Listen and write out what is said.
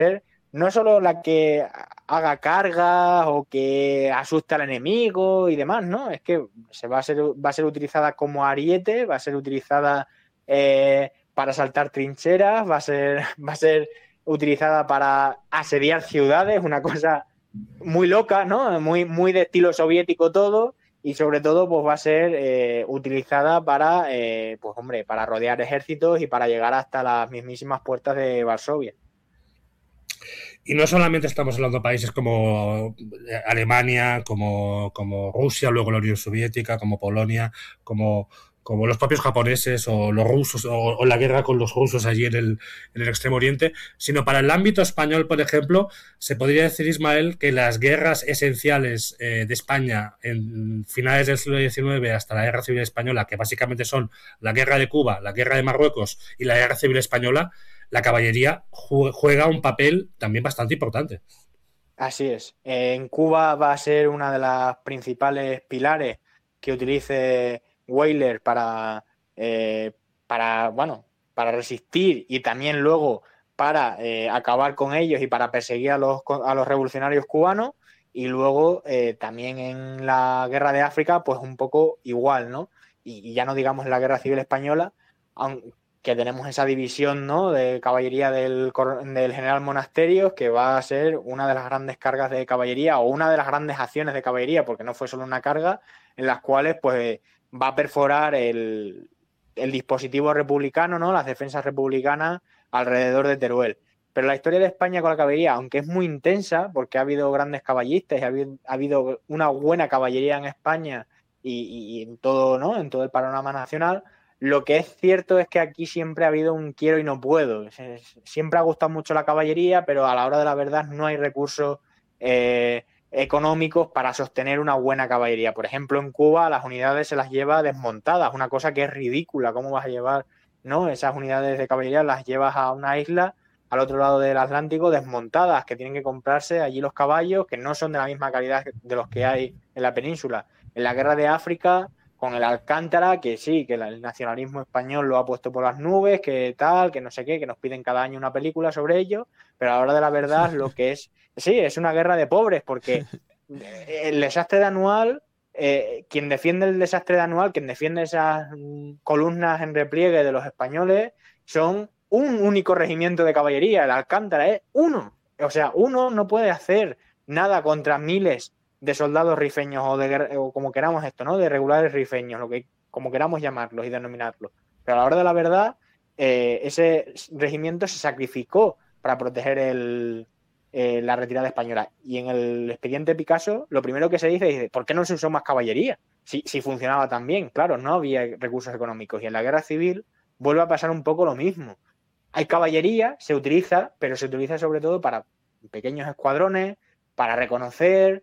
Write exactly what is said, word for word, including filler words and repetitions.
ser no solo la que haga cargas o que asuste al enemigo y demás, ¿no? Es que se va a ser, va a ser utilizada como ariete, va a ser utilizada eh, para saltar trincheras, va a ser, va a ser utilizada para asediar ciudades, una cosa muy loca, ¿no? Muy, muy de estilo soviético todo, y sobre todo pues va a ser eh, utilizada para, eh, pues hombre, para rodear ejércitos y para llegar hasta las mismísimas puertas de Varsovia. Y no solamente estamos hablando de países como Alemania, como, como Rusia, luego la Unión Soviética, como Polonia, como, como los propios japoneses o los rusos, o, o la guerra con los rusos allí en el, en el Extremo Oriente, sino para el ámbito español, por ejemplo, se podría decir, Ismael, que las guerras esenciales eh, de España en finales del siglo diecinueve hasta la Guerra Civil Española, que básicamente son la guerra de Cuba, la guerra de Marruecos y la Guerra Civil Española, la caballería juega un papel también bastante importante. Así es. En Cuba va a ser una de las principales pilares que utilice Weyler para, eh, para, bueno, para resistir y también luego para eh, acabar con ellos y para perseguir a los, a los revolucionarios cubanos. Y luego eh, también en la guerra de África, pues un poco igual, ¿no? Y, y ya no digamos en la guerra civil española, aun, que tenemos esa división, ¿no?, de caballería del, del general Monasterios, que va a ser una de las grandes cargas de caballería o una de las grandes acciones de caballería, porque no fue solo una carga, en las cuales pues va a perforar el, el dispositivo republicano, ¿no?, las defensas republicanas alrededor de Teruel. Pero la historia de España con la caballería, aunque es muy intensa, porque ha habido grandes caballistas y ha habido, ha habido una buena caballería en España y, y en todo, ¿no?, en todo el panorama nacional, lo que es cierto es que aquí siempre ha habido un quiero y no puedo. Siempre ha gustado mucho la caballería, pero a la hora de la verdad no hay recursos eh, económicos para sostener una buena caballería. Por ejemplo, en Cuba las unidades se las lleva desmontadas, una cosa que es ridícula. ¿Cómo vas a llevar, no, esas unidades de caballería? Las llevas a una isla al otro lado del Atlántico desmontadas, que tienen que comprarse allí los caballos, que no son de la misma calidad de los que hay en la península. En la guerra de África, con el Alcántara, que sí, que el nacionalismo español lo ha puesto por las nubes, que tal, que no sé qué, que nos piden cada año una película sobre ello, pero a la hora de la verdad lo que es, sí, es una guerra de pobres, porque el desastre de Anual, eh, quien defiende el desastre de Anual, quien defiende esas columnas en repliegue de los españoles, son un único regimiento de caballería, el Alcántara es uno, o sea, uno no puede hacer nada contra miles de soldados rifeños o, de, o como queramos esto, ¿no?, de regulares rifeños, lo que como queramos llamarlos y denominarlos. Pero a la hora de la verdad, eh, ese regimiento se sacrificó para proteger el, eh, la retirada española. Y en el expediente Picasso, lo primero que se dice es, ¿por qué no se usó más caballería? Si, si funcionaba tan bien, claro, no había recursos económicos. Y en la guerra civil vuelve a pasar un poco lo mismo. Hay caballería, se utiliza, pero se utiliza sobre todo para pequeños escuadrones, para reconocer,